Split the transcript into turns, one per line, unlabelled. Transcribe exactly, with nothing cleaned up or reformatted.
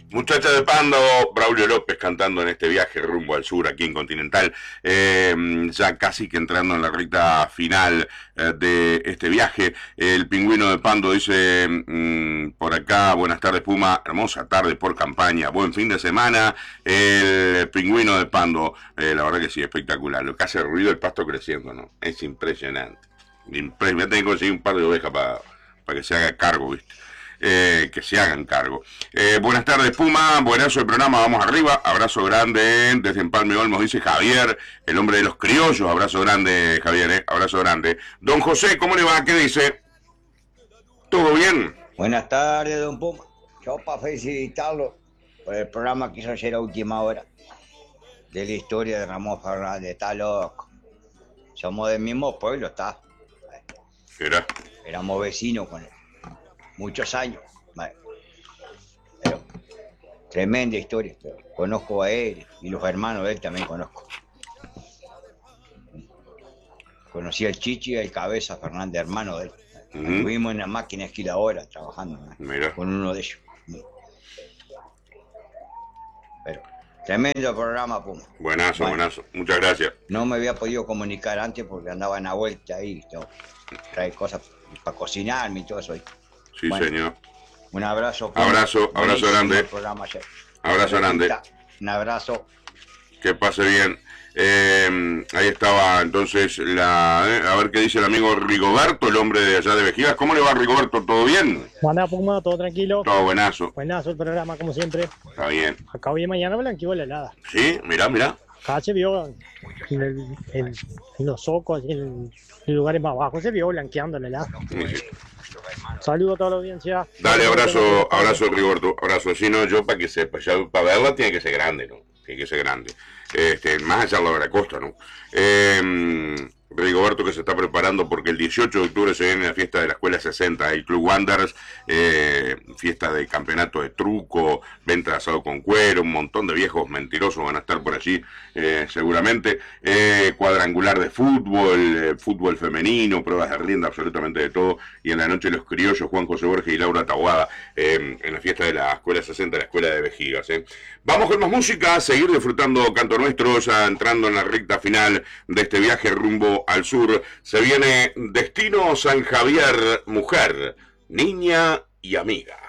Muchacha de Pando, Braulio López cantando en este viaje rumbo al sur aquí en Continental, eh, ya casi que entrando en la recta final eh, de este viaje. El pingüino de Pando dice mmm, por acá, buenas tardes Puma, hermosa tarde por campaña, buen fin de semana. El pingüino de Pando, eh, la verdad que sí, espectacular, lo que hace ruido el pasto creciendo, ¿no? Es impresionante. Impre Voy a tener que conseguir un par de ovejas para pa que se haga cargo, ¿viste? Eh, que se hagan cargo. Eh, buenas tardes, Puma. Buenazo el programa. Vamos arriba. Abrazo grande. Desde Empalme Olmos dice Javier, el hombre de los criollos. Abrazo grande, Javier. Eh. Abrazo grande. Don José, ¿cómo le va? ¿Qué dice? ¿Todo bien?
Buenas tardes, don Puma. Yo para felicitarlo por el programa que hizo ayer a última hora de la historia de Ramón Fernández. Está loco. Somos del mismo pueblo, está.
¿Era?
Éramos vecinos con él. Muchos años. Pero, tremenda historia. Pero conozco a él y los hermanos de él también conozco. Conocí al Chichi y al Cabeza Fernández, hermano de él. Uh -huh. Estuvimos en la máquina esquiladora trabajando, ¿no? Con uno de ellos. Pero tremendo programa, Puma.
Buenazo, bueno, buenazo. Muchas gracias.
No me había podido comunicar antes porque andaba en la vuelta ahí. ¿No? Trae cosas para cocinarme y todo eso ahí.
Sí, bueno, señor.
Un abrazo. Puma.
Abrazo, abrazo grande. Abrazo grande.
Un abrazo.
Que pase bien. Eh, ahí estaba entonces la eh, a ver qué dice el amigo Rigoberto, el hombre de allá de Vejigas. ¿Cómo le va, Rigoberto? ¿Todo bien?
Buena, Puma, todo tranquilo.
Todo buenazo.
Buenazo el programa, como siempre.
Está bien.
Acá hoy mañana blanqueó la helada.
Sí, mirá, mirá.
Acá se vio en, el, en, en los socos, en, en lugares más bajos, se vio blanqueando la helada. Sí, sí. Saludos a toda la audiencia.
Dale, abrazo, abrazo, Rigoberto. Abrazo. Si no, yo para que sepa, ya para verla tiene que ser grande, ¿no? Tiene que ser grande. Este, más allá de la costa, ¿no? Eh, Rigoberto que se está preparando porque el dieciocho de octubre se viene la fiesta de la Escuela sesenta, el Club Wanderers, eh, fiesta de campeonato de truco, venta de asado con cuero, un montón de viejos mentirosos van a estar por allí eh, seguramente, eh, cuadrangular de fútbol, eh, fútbol femenino, pruebas de rienda, absolutamente de todo, y en la noche los criollos, Juan José Borges y Laura Tahuada, eh, en la fiesta de la Escuela sesenta, la Escuela de Vejigas. Eh. Vamos con más música, seguir disfrutando Canto Nuestro, ya entrando en la recta final de este viaje rumbo al sur. Se viene Destino San Javier, mujer, niña y amiga.